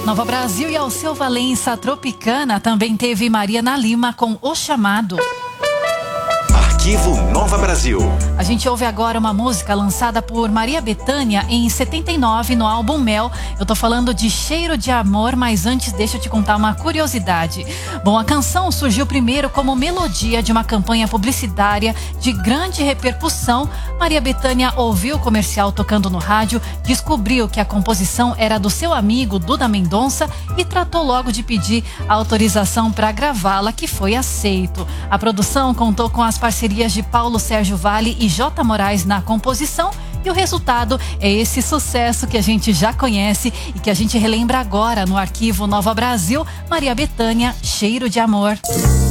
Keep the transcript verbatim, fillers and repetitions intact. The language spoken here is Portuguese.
Nova Brasil e Alceu Valença Tropicana também teve Mariana Lima com O Chamado. Arquivo Nova Brasil. A gente ouve agora uma música lançada por Maria Bethânia em setenta e nove no álbum Mel. Eu tô falando de Cheiro de Amor, mas antes deixa eu te contar uma curiosidade. Bom, a canção surgiu primeiro como melodia de uma campanha publicitária de grande repercussão. Maria Bethânia ouviu o comercial tocando no rádio, descobriu que a composição era do seu amigo Duda Mendonça e tratou logo de pedir autorização para gravá-la, que foi aceito. A produção contou com as parcerias de Paulo Sérgio Vale e J. Moraes na composição, e o resultado é esse sucesso que a gente já conhece e que a gente relembra agora no Arquivo Nova Brasil. Maria Bethânia, Cheiro de Amor.